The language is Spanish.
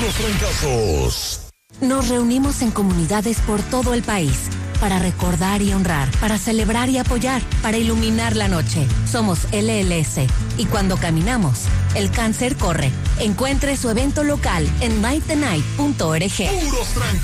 Puros Trancazos. Nos reunimos en comunidades por todo el país para recordar y honrar, para celebrar y apoyar, para iluminar la noche. Somos LLS y cuando caminamos, el cáncer corre. Encuentre su evento local en nightthenight.org. Puros Trancazos.